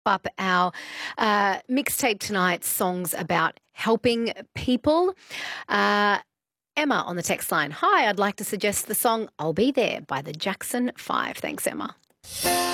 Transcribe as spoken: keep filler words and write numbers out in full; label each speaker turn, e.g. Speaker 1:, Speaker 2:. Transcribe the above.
Speaker 1: Up our uh, mixtape tonight, songs about helping people. Uh, Emma on the text line. Hi, I'd like to suggest the song I'll Be There by the Jackson Five. Thanks, Emma.